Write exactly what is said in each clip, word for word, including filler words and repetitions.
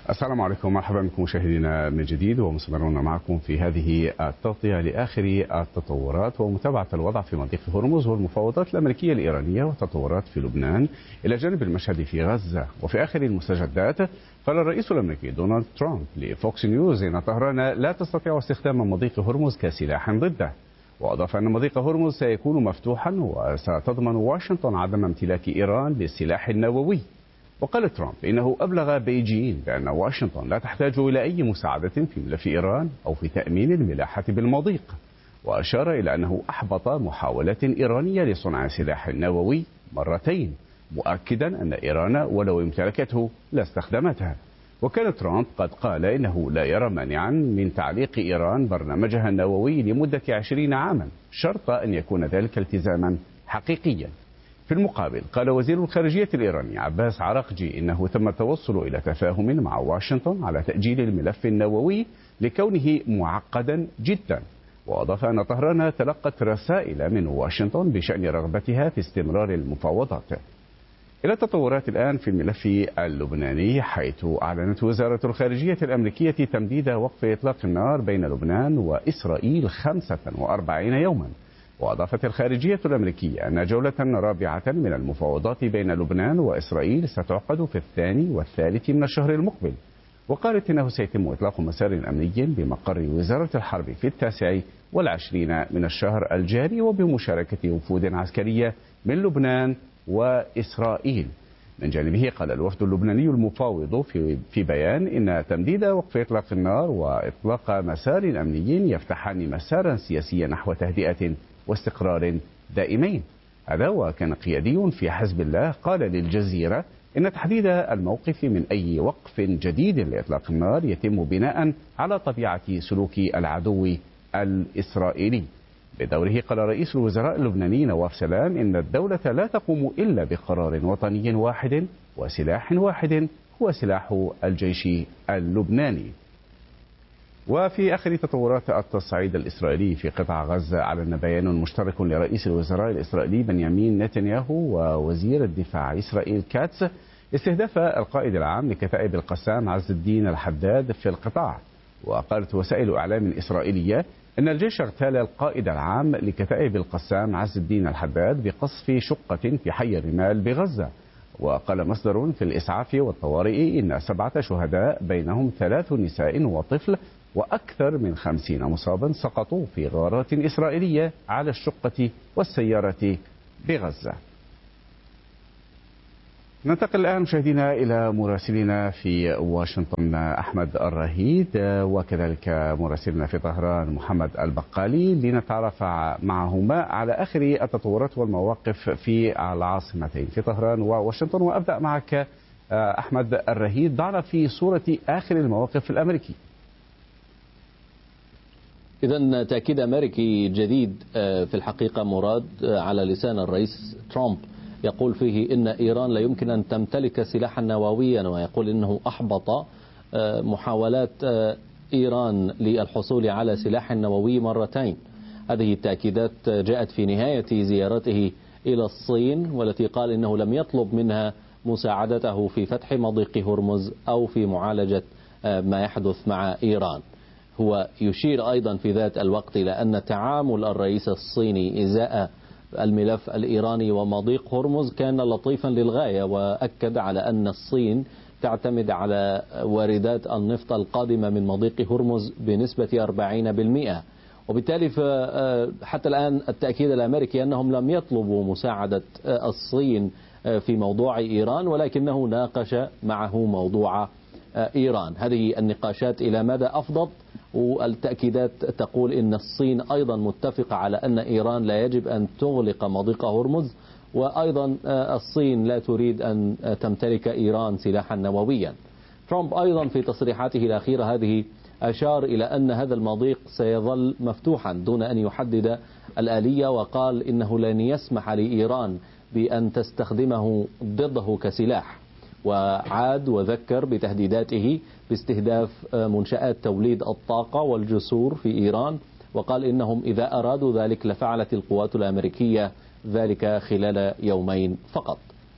السلام عليكم، مرحبا بكم مشاهدينا من جديد، ومستمرون معكم في هذه التغطية لآخر التطورات ومتابعة الوضع في مضيق هرمز والمفاوضات الأمريكية الإيرانية والتطورات في لبنان إلى جانب المشهد في غزة. وفي آخر المستجدات قال الرئيس الأمريكي دونالد ترامب لفوكس نيوز إن طهران لا تستطيع استخدام مضيق هرمز كسلاح ضده، وأضاف أن مضيق هرمز سيكون مفتوحا وستضمن واشنطن عدم امتلاك إيران للسلاح النووي. وقال ترامب إنه أبلغ بيجين بأن واشنطن لا تحتاج إلى أي مساعدة في ملف إيران أو في تأمين الملاحة بالمضيق، وأشار إلى أنه أحبط محاولات إيرانية لصنع سلاح نووي مرتين، مؤكدا أن إيران ولو امتلكته لاستخدمتها. وكان ترامب قد قال إنه لا يرى مانعا من تعليق إيران برنامجها النووي لمدة عشرين عاما، شرط أن يكون ذلك التزاما حقيقيا. في المقابل قال وزير الخارجية الإيراني عباس عراقجي إنه تم التوصل إلى تفاهم مع واشنطن على تأجيل الملف النووي لكونه معقدا جدا، وأضاف أن طهران تلقت رسائل من واشنطن بشأن رغبتها في استمرار المفاوضات. إلى التطورات الآن في الملف اللبناني، حيث أعلنت وزارة الخارجية الأمريكية تمديد وقف إطلاق النار بين لبنان وإسرائيل خمسة وأربعين يوما. وأضافت الخارجية الأمريكية أن جولة رابعة من المفاوضات بين لبنان وإسرائيل ستعقد في الثاني والثالث من الشهر المقبل. وقالت إنه سيتم إطلاق مسار أمني بمقر وزارة الحرب في التاسع والعشرين من الشهر الجاري، وبمشاركة وفود عسكرية من لبنان وإسرائيل. من جانبه قال الوفد اللبناني المفاوض في, في بيان إن تمديد وقف إطلاق النار وإطلاق مسار أمني يفتحان مسارا سياسيا نحو تهدئة واستقرار دائمين. هذا وكان قيادي في حزب الله قال للجزيرة إن تحديد الموقف من أي وقف جديد لإطلاق النار يتم بناء على طبيعة سلوك العدو الإسرائيلي. بدوره قال رئيس الوزراء اللبناني نواف سلام إن الدولة لا تقوم إلا بقرار وطني واحد وسلاح واحد هو سلاح الجيش اللبناني. وفي آخر تطورات التصعيد الإسرائيلي في قطاع غزة، أعلن بيان مشترك لرئيس الوزراء الإسرائيلي بنيامين نتنياهو ووزير الدفاع إسرائيل كاتس استهداف القائد العام لكتائب القسام عز الدين الحداد في القطاع. وقالت وسائل إعلام إسرائيلية أن الجيش اغتال القائد العام لكتائب القسام عز الدين الحداد بقصف شقة في حي الرمال بغزة. وقال مصدر في الإسعاف والطوارئ إن سبعة شهداء بينهم ثلاث نساء وطفل وأكثر من خمسين مصابا سقطوا في غارات إسرائيلية على الشقة والسيارة بغزة. ننتقل الآن مشاهدينا إلى مراسلنا في واشنطن أحمد الرهيد، وكذلك مراسلنا في طهران محمد البقالي، لنتعرف معهما على آخر التطورات والمواقف في العاصمتين في طهران وواشنطن. وأبدأ معك أحمد الرهيد، ضعنا في صورة آخر المواقف الأمريكي. إذن تأكيد أمريكي جديد في الحقيقة مراد على لسان الرئيس ترامب، يقول فيه إن إيران لا يمكن أن تمتلك سلاحا نوويا، ويقول إنه أحبط محاولات إيران للحصول على سلاح نووي مرتين. هذه التأكيدات جاءت في نهاية زيارته إلى الصين، والتي قال إنه لم يطلب منها مساعدته في فتح مضيق هرمز أو في معالجة ما يحدث مع إيران. هو يشير أيضا في ذات الوقت إلى أن تعامل الرئيس الصيني إزاء الملف الإيراني ومضيق هرمز كان لطيفا للغاية، وأكد على أن الصين تعتمد على واردات النفط القادمة من مضيق هرمز بنسبة أربعين بالمئة. وبالتالي حتى الآن التأكيد الأمريكي أنهم لم يطلبوا مساعدة الصين في موضوع إيران، ولكنه ناقش معه موضوع إيران. هذه النقاشات إلى مدى أفضل، والتأكيدات تقول إن الصين أيضا متفقة على أن إيران لا يجب أن تغلق مضيق هرمز، وأيضا الصين لا تريد أن تمتلك إيران سلاحا نوويا. ترامب أيضا في تصريحاته الأخيرة هذه أشار إلى أن هذا المضيق سيظل مفتوحا دون أن يحدد الآلية، وقال إنه لن يسمح لإيران بأن تستخدمه ضده كسلاح. وعاد وذكر بتهديداته باستهداف منشآت توليد الطاقة والجسور في إيران، وقال إنهم إذا أرادوا ذلك لفعلت القوات الأمريكية ذلك خلال يومين فقط.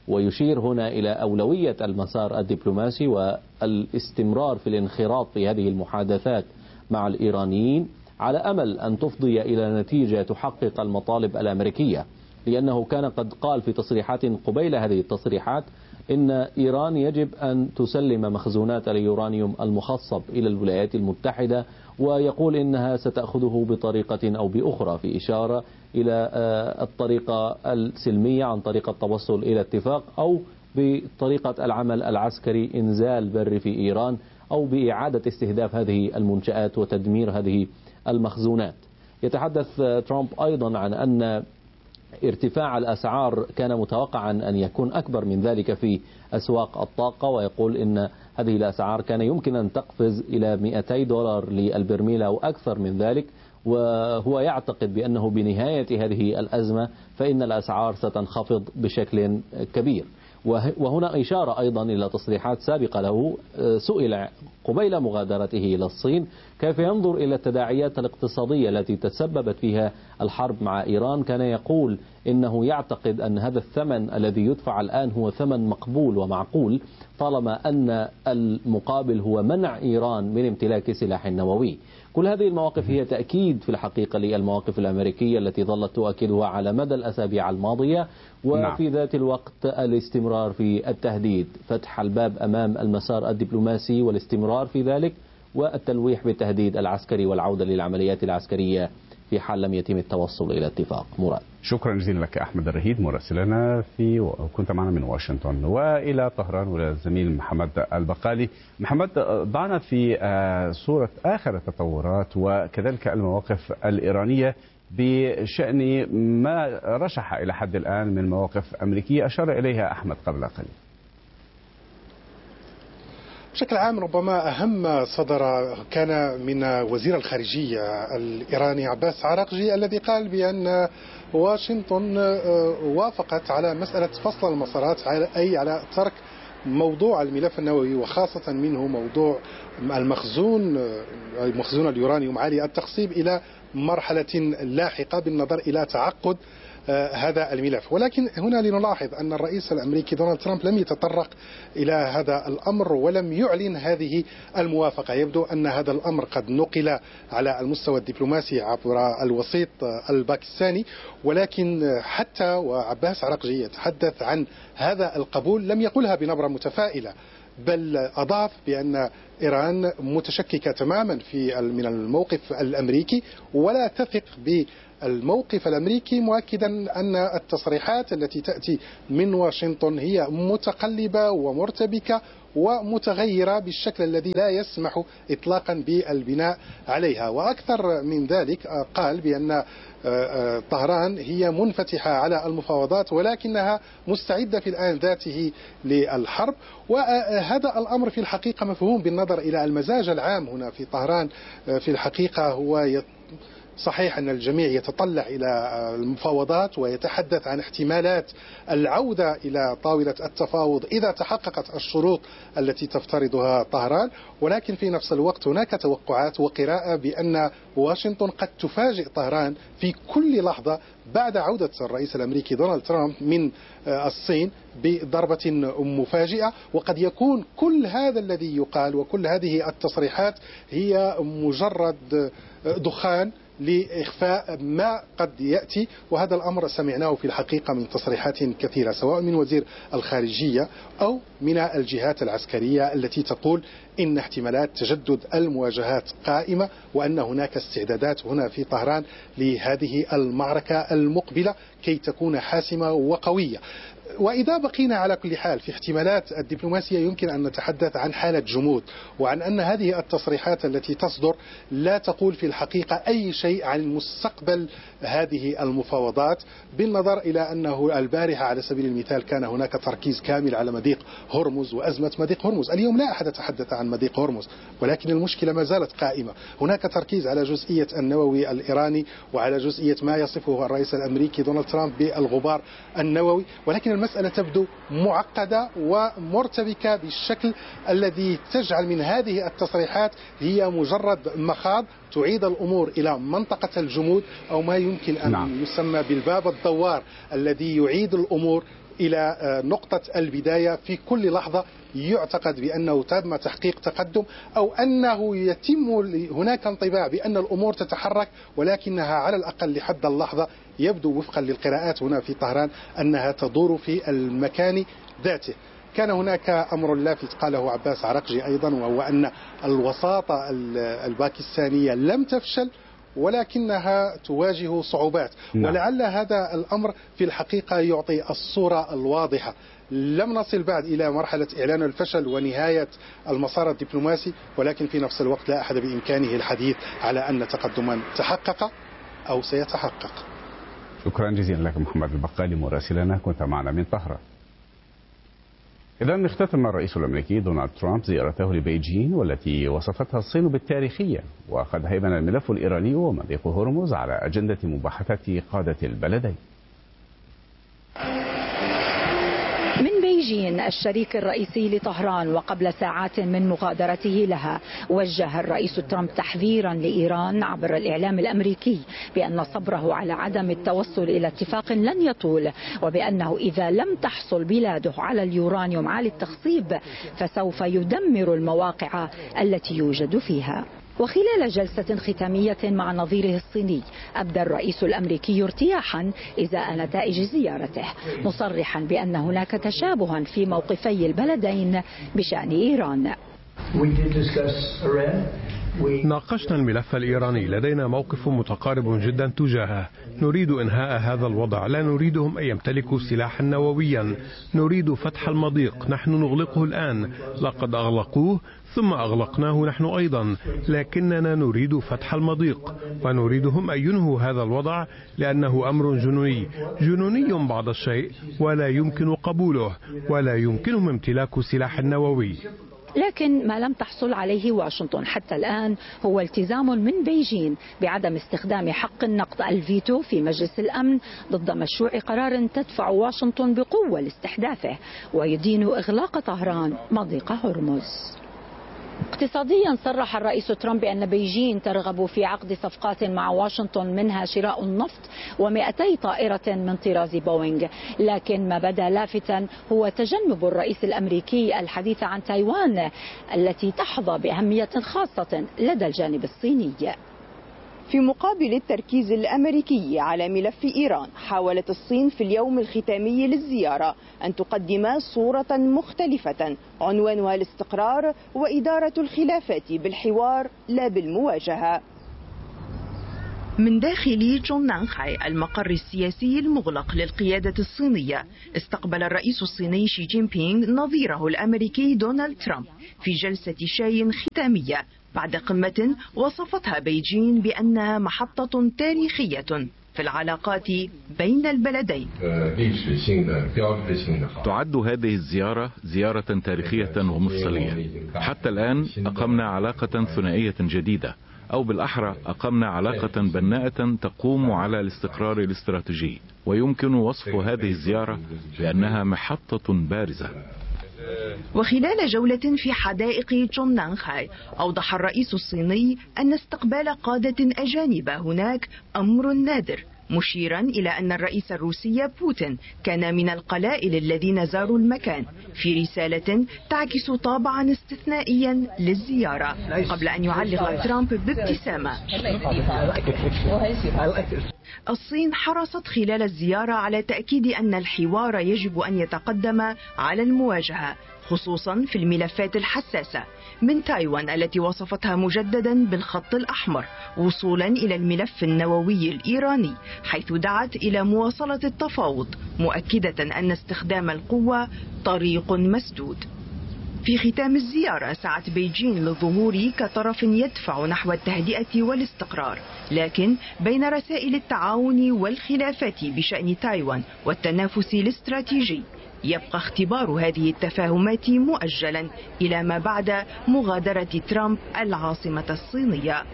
ويشير هنا إلى أولوية المسار الدبلوماسي والاستمرار في الانخراط في هذه المحادثات مع الإيرانيين على أمل أن تفضي إلى نتيجة تحقق المطالب الأمريكية، لأنه كان قد قال في تصريحات قبيل هذه التصريحات إن إيران يجب أن تسلم مخزونات اليورانيوم المخصب إلى الولايات المتحدة، ويقول إنها ستأخذه بطريقة أو بأخرى، في إشارة إلى الطريقة السلمية عن طريق التوصل إلى اتفاق، أو بطريقة العمل العسكري إنزال بري في إيران، أو بإعادة استهداف هذه المنشآت وتدمير هذه المخزونات. يتحدث ترامب أيضا عن أن ارتفاع الأسعار كان متوقعا أن يكون أكبر من ذلك في أسواق الطاقة، ويقول إن هذه الأسعار كان يمكن أن تقفز إلى مئتي دولار للبرميل أو أكثر من ذلك، وهو يعتقد بأنه بنهاية هذه الأزمة فإن الأسعار ستنخفض بشكل كبير. وهنا إشارة أيضا إلى تصريحات سابقة له، سئل قبيل مغادرته إلى الصين كيف ينظر إلى التداعيات الاقتصادية التي تسببت فيها الحرب مع إيران، كان يقول إنه يعتقد أن هذا الثمن الذي يدفع الآن هو ثمن مقبول ومعقول، طالما أن المقابل هو منع إيران من امتلاك سلاح نووي. كل هذه المواقف هي تأكيد في الحقيقة للمواقف الأمريكية التي ظلت تؤكدها على مدى الأسابيع الماضية، وفي ذات الوقت الاستمرار في التهديد، فتح الباب أمام المسار الدبلوماسي والاستمرار في ذلك، والتلويح بالتهديد العسكري والعودة للعمليات العسكرية في حال لم يتم التوصل إلى اتفاق. مراد، شكرا جزيلا لك أحمد الرهيد مراسلنا في كنت معنا من واشنطن. وإلى طهران والزميل محمد البقالي. محمد، ضعنا في صورة آخر التطورات وكذلك المواقف الإيرانية بشأن ما رشح إلى حد الآن من مواقف أمريكية أشار إليها أحمد قبل قليل. بشكل عام ربما أهم صدر كان من وزير الخارجية الإيراني عباس عراقجي، الذي قال بأن واشنطن وافقت على مسألة فصل المسارات، أي على ترك موضوع الملف النووي وخاصة منه موضوع المخزون المخزون اليورانيوم عالي التخصيب إلى مرحلة لاحقة بالنظر إلى تعقد هذا الملف. ولكن هنا لنلاحظ أن الرئيس الأمريكي دونالد ترامب لم يتطرق إلى هذا الأمر ولم يعلن هذه الموافقة. يبدو أن هذا الأمر قد نقل على المستوى الدبلوماسي عبر الوسيط الباكستاني، ولكن حتى وعباس عراقجي يتحدث عن هذا القبول لم يقلها بنبرة متفائلة، بل أضاف بأن إيران متشككة تماما في من الموقف الأمريكي ولا تثق بالموقف الأمريكي، مؤكدا أن التصريحات التي تأتي من واشنطن هي متقلبة ومرتبكة ومتغيرة بالشكل الذي لا يسمح إطلاقا بالبناء عليها. وأكثر من ذلك قال بأن طهران هي منفتحة على المفاوضات ولكنها مستعدة في الآن ذاته للحرب، وهذا الأمر في الحقيقة مفهوم بالنظر إلى المزاج العام هنا في طهران. في الحقيقة هو صحيح أن الجميع يتطلع إلى المفاوضات ويتحدث عن احتمالات العودة إلى طاولة التفاوض إذا تحققت الشروط التي تفترضها طهران، ولكن في نفس الوقت هناك توقعات وقراءة بأن واشنطن قد تفاجئ طهران في كل لحظة بعد عودة الرئيس الأمريكي دونالد ترامب من الصين بضربة مفاجئة. وقد يكون كل هذا الذي يقال وكل هذه التصريحات هي مجرد دخان لإخفاء ما قد يأتي، وهذا الأمر سمعناه في الحقيقة من تصريحات كثيرة سواء من وزير الخارجية أو من الجهات العسكرية التي تقول إن احتمالات تجدد المواجهات قائمة وأن هناك استعدادات هنا في طهران لهذه المعركة المقبلة كي تكون حاسمة وقوية. وإذا بقينا على كل حال في احتمالات الدبلوماسية يمكن أن نتحدث عن حالة جمود، وعن أن هذه التصريحات التي تصدر لا تقول في الحقيقة أي شيء عن مستقبل هذه المفاوضات، بالنظر إلى أنه البارحة على سبيل المثال كان هناك تركيز كامل على مضيق هرمز وأزمة مضيق هرمز. اليوم لا أحد يتحدث عن مضيق هرمز، ولكن المشكلة ما زالت قائمة. هناك تركيز على جزئية النووي الإيراني وعلى جزئية ما يصفه الرئيس الأمريكي دونالد ترامب بالغبار النووي، ولكن المسألة تبدو معقدة ومرتبكة بالشكل الذي تجعل من هذه التصريحات هي مجرد مخاض تعيد الأمور إلى منطقة الجمود، أو ما يمكن أن نعم. يسمى بالباب الدوار الذي يعيد الأمور إلى نقطة البداية في كل لحظة يعتقد بأنه تم تحقيق تقدم أو أنه يتم هناك انطباع بأن الأمور تتحرك، ولكنها على الأقل لحد اللحظة يبدو وفقا للقراءات هنا في طهران أنها تدور في المكان ذاته. كان هناك أمر لافت قاله عباس عراقجي أيضا، وهو أن الوساطة الباكستانية لم تفشل ولكنها تواجه صعوبات. نعم. ولعل هذا الأمر في الحقيقة يعطي الصورة الواضحة. لم نصل بعد إلى مرحلة إعلان الفشل ونهاية المسار الدبلوماسي، ولكن في نفس الوقت لا أحد بإمكانه الحديث على أن تقدما تحقق أو سيتحقق. شكرا جزيلا لك محمد البقالي مراسلنا، كنت معنا من طهران. إذا اختتم الرئيس الأمريكي دونالد ترامب زيارته لبيجين والتي وصفتها الصين بالتاريخية، وقد هيمن الملف الإيراني ومضيق هرمز على أجندة مباحثات قادة البلدين. من بيجين الشريك الرئيسي لطهران وقبل ساعات من مغادرته لها، وجه الرئيس ترامب تحذيرا لإيران عبر الإعلام الأمريكي بأن صبره على عدم التوصل إلى اتفاق لن يطول، وبأنه إذا لم تحصل بلاده على اليورانيوم عالي التخصيب فسوف يدمر المواقع التي يوجد فيها. وخلال جلسة ختامية مع نظيره الصيني أبدى الرئيس الأمريكي ارتياحا إزاء نتائج زيارته، مصرحا بأن هناك تشابها في موقفي البلدين بشأن إيران. ناقشنا الملف الإيراني، لدينا موقف متقارب جدا تجاهه. نريد إنهاء هذا الوضع، لا نريدهم أن يمتلكوا سلاحا نوويا، نريد فتح المضيق، نحن نغلقه الآن، لقد أغلقوه ثم أغلقناه نحن أيضا، لكننا نريد فتح المضيق ونريدهم أن ينهوا هذا الوضع لأنه أمر جنوني جنوني بعض الشيء ولا يمكن قبوله، ولا يمكنهم امتلاك سلاح نووي. لكن ما لم تحصل عليه واشنطن حتى الآن هو التزام من بيجين بعدم استخدام حق النقد الفيتو في مجلس الأمن ضد مشروع قرار تدفع واشنطن بقوة لاستحداثه ويدين إغلاق طهران مضيق هرمز. اقتصاديا صرح الرئيس ترامب بأن بيجين ترغب في عقد صفقات مع واشنطن منها شراء النفط ومئتي طائرة من طراز بوينغ، لكن ما بدا لافتا هو تجنب الرئيس الأمريكي الحديث عن تايوان التي تحظى بأهمية خاصة لدى الجانب الصيني. في مقابل التركيز الأمريكي على ملف إيران، حاولت الصين في اليوم الختامي للزيارة أن تقدم صورة مختلفة عنوانها الاستقرار وإدارة الخلافات بالحوار لا بالمواجهة. من داخل جوننانخاي المقر السياسي المغلق للقيادة الصينية، استقبل الرئيس الصيني شي جين بينغ نظيره الأمريكي دونالد ترامب في جلسة شاي ختامية بعد قمة وصفتها بيجين بأنها محطة تاريخية في العلاقات بين البلدين. تعد هذه الزيارة زيارة تاريخية ومفصلية. حتى الآن أقمنا علاقة ثنائية جديدة، أو بالأحرى أقمنا علاقة بناءة تقوم على الاستقرار الاستراتيجي، ويمكن وصف هذه الزيارة بأنها محطة بارزة. وخلال جولة في حدائق جوننانخاي، أوضح الرئيس الصيني أن استقبال قادة أجانب هناك أمر نادر، مشيرا إلى أن الرئيس الروسي بوتين كان من القلائل الذين زاروا المكان، في رسالة تعكس طابعا استثنائيا للزيارة، قبل أن يعلق ترامب بابتسامة. الصين حرصت خلال الزيارة على تأكيد أن الحوار يجب أن يتقدم على المواجهة، خصوصا في الملفات الحساسة، من تايوان التي وصفتها مجددا بالخط الأحمر، وصولا إلى الملف النووي الإيراني، حيث دعت إلى مواصلة التفاوض، مؤكدة أن استخدام القوة طريق مسدود. في ختام الزيارة سعت بيجين للظهور كطرف يدفع نحو التهدئة والاستقرار، لكن بين رسائل التعاون والخلافات بشأن تايوان والتنافس الاستراتيجي، يبقى اختبار هذه التفاهمات مؤجلا إلى ما بعد مغادرة ترامب العاصمة الصينية.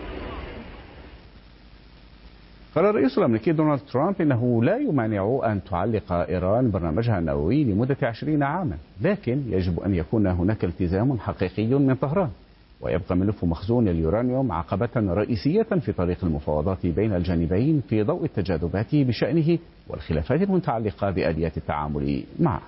قال الرئيس الأمريكي دونالد ترامب إنه لا يمانع أن تعلق إيران برنامجها النووي لمدة عشرين عاما، لكن يجب أن يكون هناك التزام حقيقي من طهران. ويبقى ملف مخزون اليورانيوم عقبة رئيسية في طريق المفاوضات بين الجانبين في ضوء التجاذبات بشأنه والخلافات المتعلقة بآليات التعامل معه.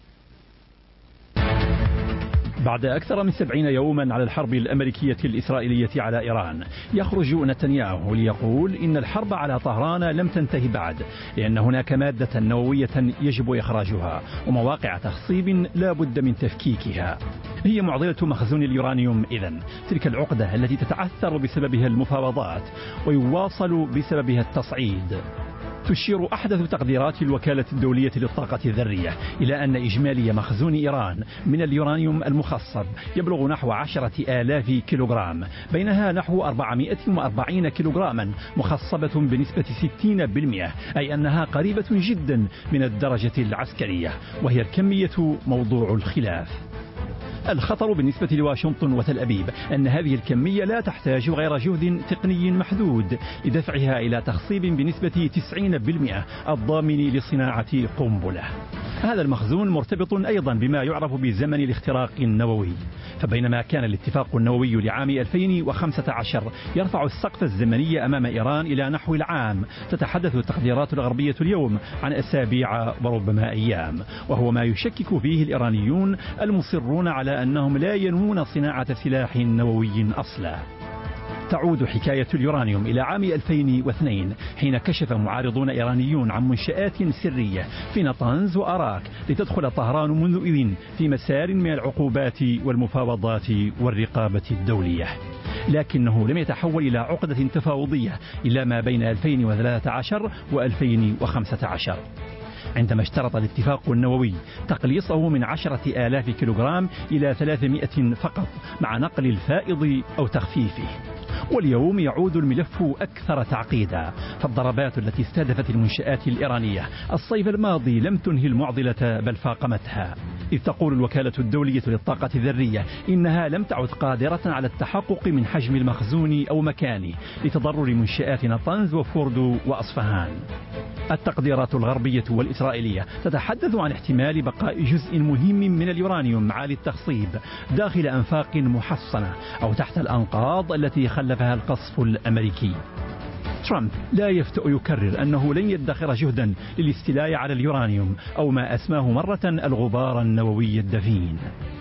بعد أكثر من سبعين يوما على الحرب الأمريكية الإسرائيلية على إيران، يخرج نتنياهو ليقول إن الحرب على طهران لم تنتهي بعد، لأن هناك مادة نووية يجب إخراجها ومواقع تخصيب لا بد من تفكيكها. هي معضلة مخزون اليورانيوم إذن، تلك العقدة التي تتعثر بسببها المفاوضات ويواصل بسببها التصعيد. تشير أحدث تقديرات الوكالة الدولية للطاقة الذرية إلى أن إجمالي مخزون إيران من اليورانيوم المخصب يبلغ نحو عشرة آلاف كيلوغرام، بينها نحو أربعمائة وأربعين كيلوغراما مخصبة بنسبة ستين بالمئة، أي أنها قريبة جدا من الدرجة العسكرية، وهي الكمية موضوع الخلاف. الخطر بالنسبة لواشنطن وتل أبيب أن هذه الكمية لا تحتاج غير جهد تقني محدود لدفعها إلى تخصيب بنسبة تسعين بالمئة الضامن لصناعة قنبلة. هذا المخزون مرتبط أيضا بما يعرف بزمن الاختراق النووي، فبينما كان الاتفاق النووي لعام ألفين وخمسة عشر يرفع السقف الزمني أمام إيران إلى نحو العام، تتحدث التقديرات الغربية اليوم عن أسابيع وربما أيام، وهو ما يشكك فيه الإيرانيون المصرون على أنهم لا ينوون صناعة سلاح نووي أصلا. تعود حكاية اليورانيوم إلى عام ألفين واثنين، حين كشف معارضون إيرانيون عن منشآت سرية في نطنز وأراك لتدخل طهران منذ إذن في مسار من العقوبات والمفاوضات والرقابة الدولية، لكنه لم يتحول إلى عقدة تفاوضية إلا ما بين ألفين وثلاثة عشر وألفين وخمسة عشر، عندما اشترط الاتفاق النووي تقليصه من عشرة آلاف كيلوغرام إلى ثلاثمائة فقط مع نقل الفائض أو تخفيفه. واليوم يعود الملف أكثر تعقيدا، فالضربات التي استهدفت المنشآت الإيرانية الصيف الماضي لم تنهي المعضلة بل فاقمتها، إذ تقول الوكالة الدولية للطاقة الذرية إنها لم تعد قادرة على التحقق من حجم المخزون أو مكانه لتضرر منشآت نطنز وفوردو وأصفهان. التقديرات الغربية والإسرائيلية تتحدث عن احتمال بقاء جزء مهم من اليورانيوم عالي التخصيب داخل أنفاق محصنة أو تحت الأنقاض التي خلفها القصف الأمريكي. ترامب لا يفتأ يكرر أنه لن يدخر جهدا للاستيلاء على اليورانيوم أو ما أسماه مرة الغبار النووي الدفين.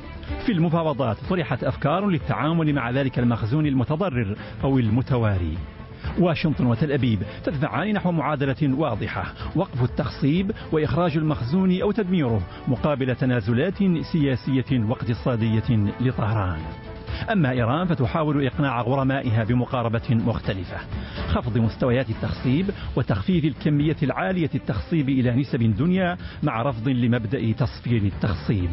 في المفاوضات طرحت أفكار للتعامل مع ذلك المخزون المتضرر أو المتواري. واشنطن وتل أبيب تدفعان نحو معادلة واضحة: وقف التخصيب وإخراج المخزون أو تدميره مقابل تنازلات سياسية واقتصادية لطهران. أما إيران فتحاول إقناع غرمائها بمقاربة مختلفة: خفض مستويات التخصيب وتخفيف الكمية العالية التخصيب إلى نسب دنيا مع رفض لمبدأ تصفير التخصيب.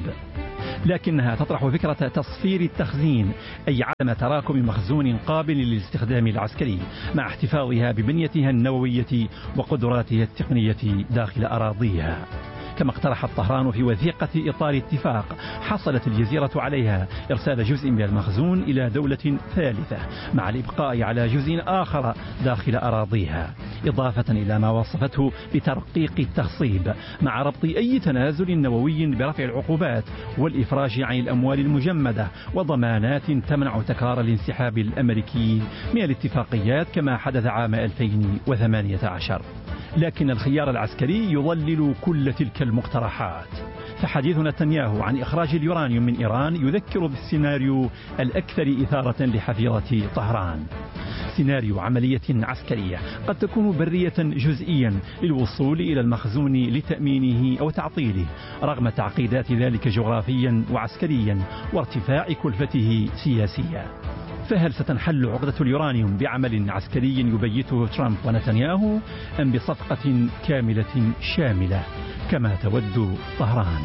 لكنها تطرح فكرة تصفير التخزين، أي عدم تراكم مخزون قابل للاستخدام العسكري مع احتفاظها ببنيتها النووية وقدراتها التقنية داخل أراضيها. كما اقترحت طهران في وثيقة إطار اتفاق حصلت الجزيرة عليها إرسال جزء من المخزون إلى دولة ثالثة مع الإبقاء على جزء آخر داخل أراضيها، إضافة إلى ما وصفته بترقيق التخصيب مع ربط أي تنازل نووي برفع العقوبات والإفراج عن الأموال المجمدة وضمانات تمنع تكرار الانسحاب الأمريكي من الاتفاقيات كما حدث عام ألفين وثمانية عشر. لكن الخيار العسكري يضلل كل تلك المقترحات، فحديث نتنياهو عن إخراج اليورانيوم من إيران يذكر بالسيناريو الأكثر إثارة لحفيظة طهران، سيناريو عملية عسكرية قد تكون برية جزئيا للوصول إلى المخزون لتأمينه أو تعطيله رغم تعقيدات ذلك جغرافيا وعسكريا وارتفاع كلفته سياسيا. فهل ستنحل عقدة اليورانيوم بعمل عسكري يبيته ترامب ونتنياهو أم بصفقة كاملة شاملة كما تود طهران؟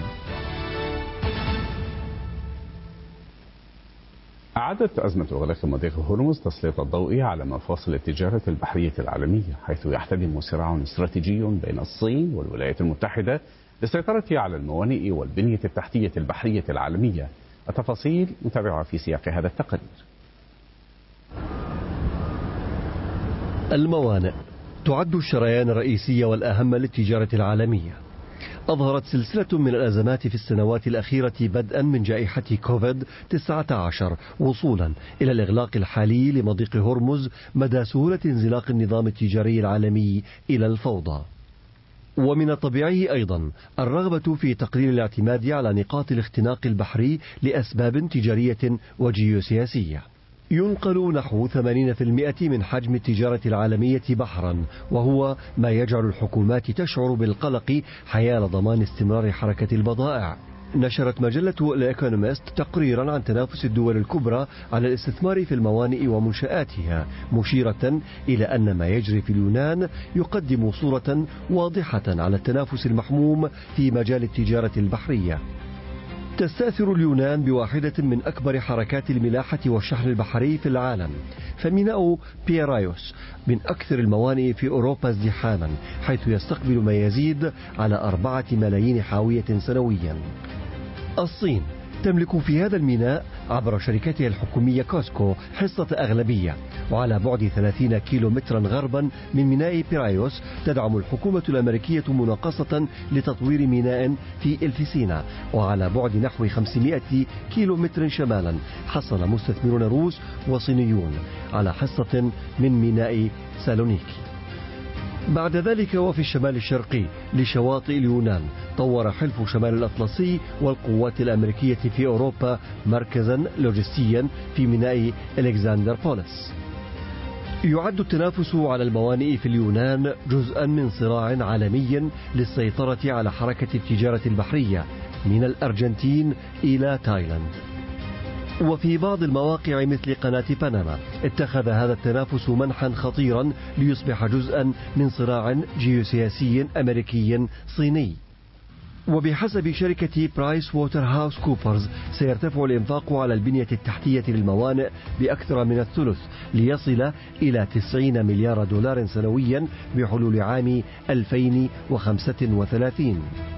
أعادت أزمة إغلاق مضيق هرمز تسليط الضوء على مفاصل التجارة البحرية العالمية، حيث يحتدم صراع استراتيجي بين الصين والولايات المتحدة للسيطرة على الموانئ والبنية التحتية البحرية العالمية. التفاصيل متابعة في سياق هذا التقرير. الموانئ تعد الشريان الرئيسي والأهم للتجارة العالمية، أظهرت سلسلة من الأزمات في السنوات الأخيرة بدءا من جائحة كوفيد تسعة عشر وصولا إلى الإغلاق الحالي لمضيق هرمز مدى سهولة انزلاق النظام التجاري العالمي إلى الفوضى. ومن الطبيعي أيضا الرغبة في تقليل الاعتماد على نقاط الاختناق البحري لأسباب تجارية وجيوسياسية. ينقل نحو ثمانين بالمئة من حجم التجارة العالمية بحرا، وهو ما يجعل الحكومات تشعر بالقلق حيال ضمان استمرار حركة البضائع. نشرت مجلة الإيكونومست تقريرا عن تنافس الدول الكبرى على الاستثمار في الموانئ ومنشآتها، مشيرة إلى أن ما يجري في اليونان يقدم صورة واضحة على التنافس المحموم في مجال التجارة البحرية. تستأثر اليونان بواحدة من أكبر حركات الملاحة والشحن البحري في العالم، فميناء بيرايوس من أكثر الموانئ في أوروبا ازدحاما، حيث يستقبل ما يزيد على أربعة ملايين حاوية سنويا. الصين تملك في هذا الميناء عبر شركتها الحكومية كوسكو حصة أغلبية، وعلى بعد ثلاثين كيلو مترا غربا من ميناء بيرايوس تدعم الحكومة الأمريكية مناقصة لتطوير ميناء في إلفسينا، وعلى بعد نحو خمسمائة كيلو متر شمالا حصل مستثمرون روس وصينيون على حصة من ميناء سالونيكي. بعد ذلك وفي الشمال الشرقي لشواطئ اليونان طور حلف شمال الأطلسي والقوات الأمريكية في أوروبا مركزا لوجستيا في ميناء إلكسندر بوليس. يعد التنافس على الموانئ في اليونان جزءا من صراع عالمي للسيطرة على حركة التجارة البحرية من الأرجنتين إلى تايلاند. وفي بعض المواقع مثل قناة بنما اتخذ هذا التنافس منحا خطيرا ليصبح جزءا من صراع جيوسياسي أمريكي صيني. وبحسب شركة برايس ووتر هاوس كوبرز سيرتفع الإنفاق على البنية التحتية للموانئ بأكثر من الثلث ليصل إلى تسعين مليار دولار سنويا بحلول عام ألفين وخمسة وثلاثين.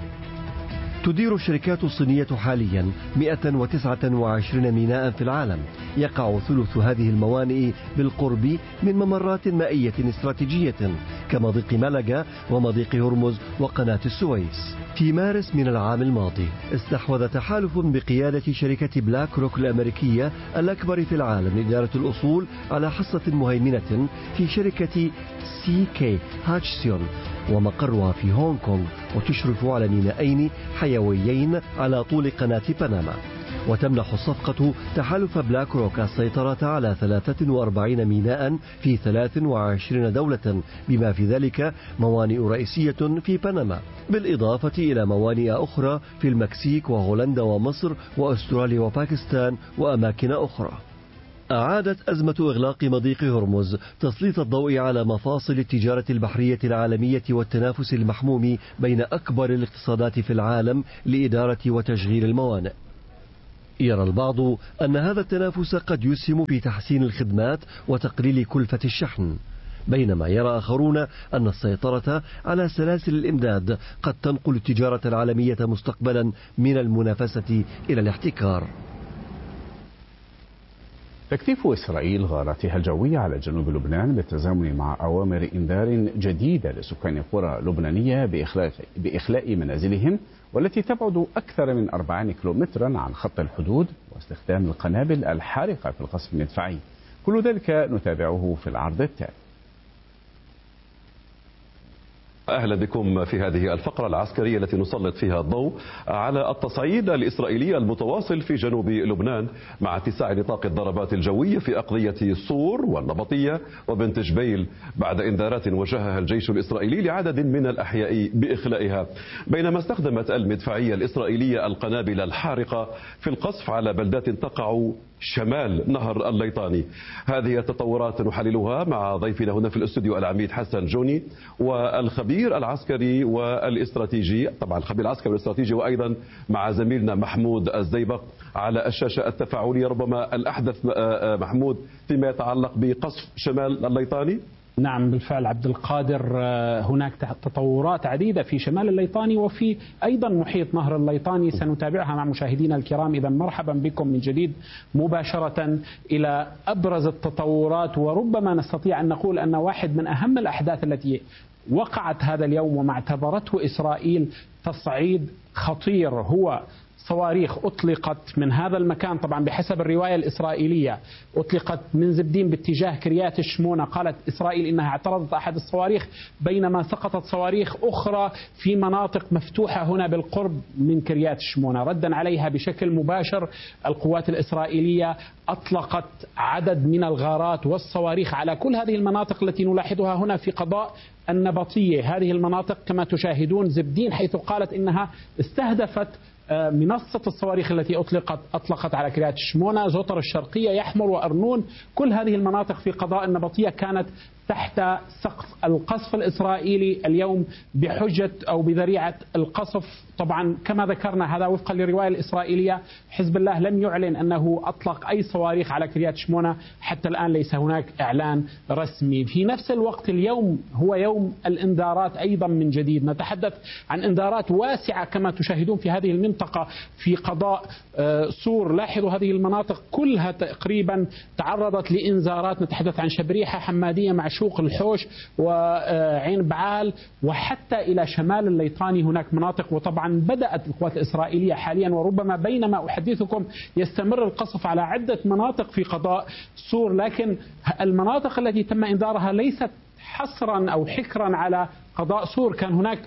تدير الشركات الصينية حاليا مئة وتسعة وعشرين ميناء في العالم، يقع ثلث هذه الموانئ بالقرب من ممرات مائية استراتيجية كمضيق ملقا ومضيق هرمز وقناة السويس. في مارس من العام الماضي استحوذ تحالف بقيادة شركة بلاك روك الأمريكية الأكبر في العالم لإدارة الأصول على حصة مهيمنة في شركة سي كي هاتشسون ومقرها في هونغ كونغ، وتشرف على مينائين حيويين على طول قناة بنما. وتمنح الصفقة تحالف بلاك روك السيطرة على ثلاثة وأربعين ميناء في ثلاث وعشرين دولة، بما في ذلك موانئ رئيسية في بنما، بالإضافة إلى موانئ أخرى في المكسيك وهولندا ومصر وأستراليا وباكستان وأماكن أخرى. أعادت أزمة إغلاق مضيق هرمز تسليط الضوء على مفاصل التجارة البحرية العالمية والتنافس المحموم بين أكبر الاقتصادات في العالم لإدارة وتشغيل الموانئ. يرى البعض أن هذا التنافس قد يسهم في تحسين الخدمات وتقليل كلفة الشحن، بينما يرى آخرون أن السيطرة على سلاسل الإمداد قد تنقل التجارة العالمية مستقبلا من المنافسة إلى الاحتكار. تكثيف إسرائيل غاراتها الجوية على جنوب لبنان بالتزامن مع أوامر إنذار جديدة لسكان قرى لبنانية بإخلاء, بإخلاء منازلهم والتي تبعد أكثر من أربعين كيلومترا عن خط الحدود، واستخدام القنابل الحارقة في القصف المدفعي. كل ذلك نتابعه في العرض التالي. أهلا بكم في هذه الفقرة العسكرية التي نسلط فيها الضوء على التصعيد الإسرائيلي المتواصل في جنوب لبنان مع اتساع نطاق الضربات الجوية في أقضية صور والنبطية وبنت جبيل بعد إنذارات وجهها الجيش الإسرائيلي لعدد من الأحياء بإخلائها، بينما استخدمت المدفعية الإسرائيلية القنابل الحارقة في القصف على بلدات تقع شمال نهر الليطاني. هذه التطورات نحللها مع ضيفنا هنا في الاستوديو العميد حسن جوني والخبير العسكري والاستراتيجي، طبعا الخبير العسكري والاستراتيجي، وأيضا مع زميلنا محمود الزيبق على الشاشة التفاعلية. ربما الأحدث محمود فيما يتعلق بقصف شمال الليطاني. نعم بالفعل عبد القادر، هناك تطورات عديدة في شمال الليطاني وفي أيضا محيط نهر الليطاني سنتابعها مع مشاهدينا الكرام. إذا مرحبا بكم من جديد مباشرة إلى أبرز التطورات، وربما نستطيع أن نقول أن واحد من أهم الأحداث التي وقعت هذا اليوم وما اعتبرته إسرائيل تصعيد خطير، هو صواريخ أطلقت من هذا المكان. طبعا بحسب الرواية الإسرائيلية أطلقت من زبدين باتجاه كريات الشمونة. قالت إسرائيل إنها اعترضت أحد الصواريخ، بينما سقطت صواريخ أخرى في مناطق مفتوحة هنا بالقرب من كريات الشمونة. ردا عليها بشكل مباشر القوات الإسرائيلية أطلقت عدد من الغارات والصواريخ على كل هذه المناطق التي نلاحظها هنا في قضاء النبطية. هذه المناطق كما تشاهدون زبدين، حيث قالت إنها استهدفت منصة الصواريخ التي أطلقت أطلقت على كريات الشمونة، زوطر الشرقية، يحمر وأرنون. كل هذه المناطق في قضاء النبطية كانت تحت سقف القصف الإسرائيلي اليوم بحجة أو بذريعة القصف. طبعا كما ذكرنا هذا وفقا للرواية الإسرائيلية، حزب الله لم يعلن أنه أطلق أي صواريخ على كريات شمونة، حتى الآن ليس هناك إعلان رسمي. في نفس الوقت اليوم هو يوم الإنذارات أيضا من جديد، نتحدث عن إنذارات واسعة كما تشاهدون في هذه المنطقة في قضاء صور. لاحظوا هذه المناطق كلها تقريبا تعرضت لإنذارات، نتحدث عن شبريحة، حمادية، معشوق، الحوش وعين بعال، وحتى إلى شمال الليطاني هناك مناطق. وطبعا بدأت القوات الإسرائيلية حاليا، وربما بينما أحدثكم يستمر القصف على عدة مناطق في قضاء صور، لكن المناطق التي تم إنذارها ليست حصرا أو حكرا على قضاء صور، كان هناك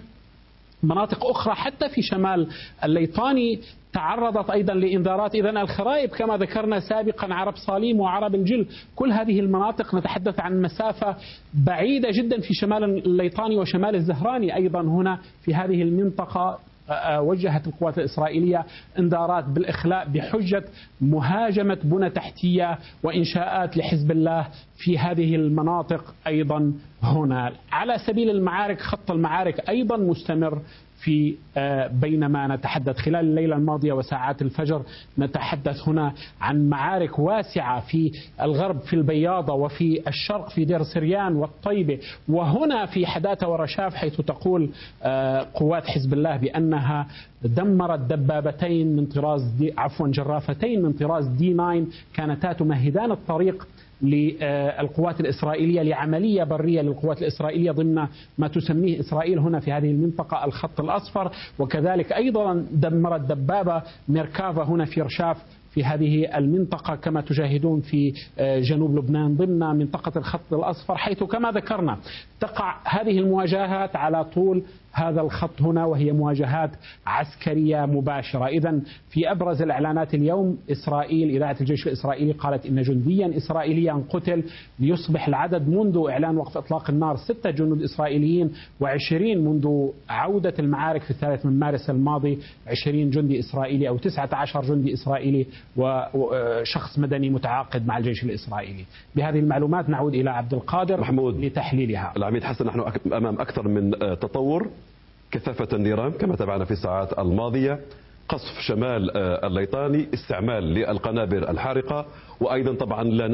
مناطق أخرى حتى في شمال الليطاني تعرضت أيضا لإنذارات. إذن الخرائب كما ذكرنا سابقا، عرب صاليم وعرب الجل، كل هذه المناطق نتحدث عن مسافة بعيدة جدا في شمال الليطاني وشمال الزهراني. أيضا هنا في هذه المنطقة وجهت القوات الإسرائيلية انذارات بالإخلاء بحجة مهاجمة بنى تحتية وإنشاءات لحزب الله في هذه المناطق. أيضا هنا على سبيل المعارك، خط المعارك أيضا مستمر في بينما نتحدث خلال الليلة الماضية وساعات الفجر، نتحدث هنا عن معارك واسعة في الغرب في البياضة، وفي الشرق في دير سريان والطيبة، وهنا في حداثة ورشاف، حيث تقول قوات حزب الله بأنها دمرت دبابتين من طراز دي عفوا جرافتين من طراز دي تسعة كانتا تمهدان الطريق للقوات الإسرائيلية لعملية برية للقوات الإسرائيلية ضمن ما تسميه إسرائيل هنا في هذه المنطقة الخط الأصفر. وكذلك أيضا دمرت دبابة ميركافا هنا في رشاف في هذه المنطقة كما تشاهدون في جنوب لبنان ضمن منطقة الخط الأصفر، حيث كما ذكرنا تقع هذه المواجهات على طول هذا الخط هنا، وهي مواجهات عسكرية مباشرة. إذن في أبرز الإعلانات اليوم، إسرائيل إذاعة الجيش الإسرائيلي قالت إن جنديا إسرائيليا قتل، ليصبح العدد منذ إعلان وقف إطلاق النار ستة جنود إسرائيليين، وعشرين منذ عودة المعارك في الثالث من مارس الماضي، عشرين جندي إسرائيلي أو تسعة عشر جندي إسرائيلي وشخص مدني متعاقد مع الجيش الإسرائيلي. بهذه المعلومات نعود إلى عبد القادر محمود لتحليلها. العميد حسن، نحن أمام أكثر من تطور، كثافة النيران كما تابعنا في الساعات الماضية، قصف شمال الليطاني، استعمال للقنابل الحارقة، وأيضا طبعا لا